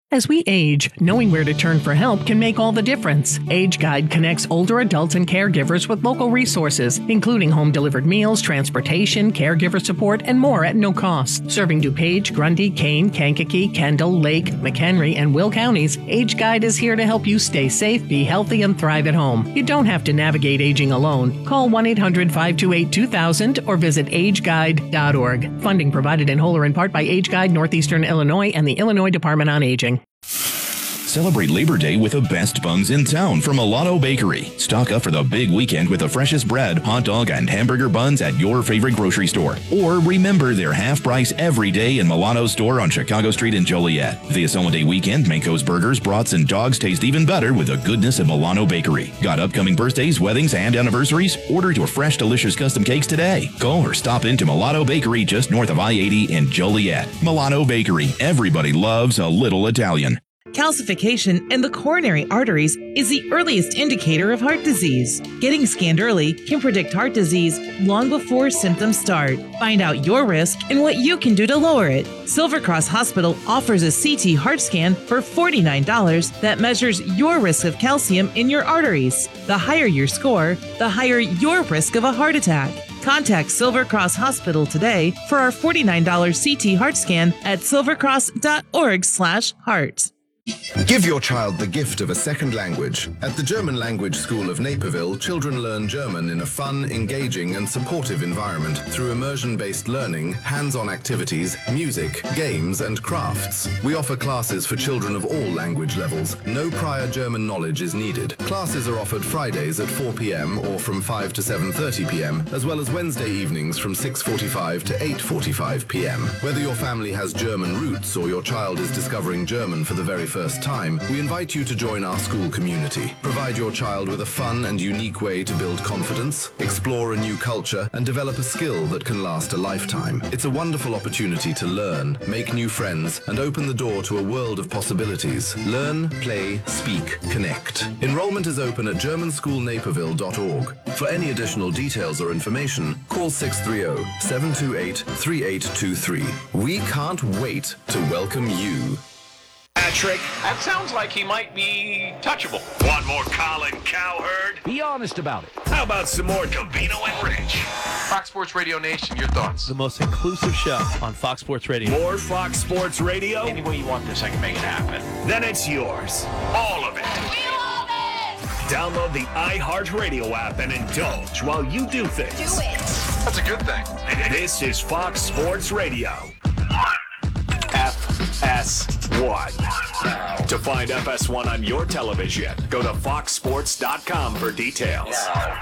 As we age, knowing where to turn for help can make all the difference. Age Guide connects older adults and caregivers with local resources, including home-delivered meals, transportation, caregiver support, and more at no cost. Serving DuPage, Grundy, Kane, Kankakee, Kendall, Lake, McHenry, and Will counties, Age Guide is here to help you stay safe, be healthy, and thrive at home. You don't have to navigate aging alone. Call 1-800-528-2000 or visit ageguide.org. Funding provided in whole or in part by Age Guide, Northeastern Illinois, and the Illinois Department on Aging. Celebrate Labor Day with the best buns in town from Milano Bakery. Stock up for the big weekend with the freshest bread, hot dog, and hamburger buns at your favorite grocery store. Or remember, they're half price every day in Milano's store on Chicago Street in Joliet. This holiday weekend, Manco's burgers, brats, and dogs taste even better with the goodness of Milano Bakery. Got upcoming birthdays, weddings, and anniversaries? Order your fresh, delicious custom cakes today. Call or stop into Milano Bakery just north of I-80 in Joliet. Milano Bakery. Everybody loves a little Italian. Calcification in the coronary arteries is the earliest indicator of heart disease. Getting scanned early can predict heart disease long before symptoms start. Find out your risk and what you can do to lower it. Silver Cross Hospital offers a CT heart scan for $49 that measures your risk of calcium in your arteries. The higher your score, the higher your risk of a heart attack. Contact Silver Cross Hospital today for our $49 CT heart scan at silvercross.org/heart. Give your child the gift of a second language. At the German Language School of Naperville, children learn German in a fun, engaging, and supportive environment through immersion-based learning, hands-on activities, music, games, and crafts. We offer classes for children of all language levels. No prior German knowledge is needed. Classes are offered Fridays at 4 p.m. or from 5 to 7:30 p.m., as well as Wednesday evenings from 6:45 to 8:45 p.m. Whether your family has German roots or your child is discovering German for the very first time, we invite you to join our school community. Provide your child with a fun and unique way to build confidence, explore a new culture, and develop a skill that can last a lifetime. It's a wonderful opportunity to learn, make new friends, and open the door to a world of possibilities. Learn, play, speak, connect. Enrollment is open at germanschoolnaperville.org. For any additional details or information, call 630-728-3823. We can't wait to welcome you. Patrick, that sounds like he might be touchable. Want more Colin Cowherd? Be honest about it. How about some more Covino and Rich? Fox Sports Radio Nation, your thoughts? The most inclusive show on Fox Sports Radio. More Fox Sports Radio? Any way you want this, I can make it happen. Then it's yours. All of it. We love it! Download the iHeartRadio app and indulge while you do things. Do it! That's a good thing. This is Fox Sports Radio. FS1. To find FS1 on your television, go to foxsports.com for details.